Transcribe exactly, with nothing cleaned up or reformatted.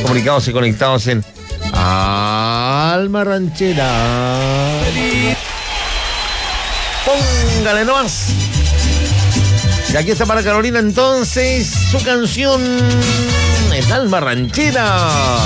comunicados y conectados en Alma Ranchera. Póngale nomás. Y aquí está para Carolina entonces su canción en Alma Ranchera.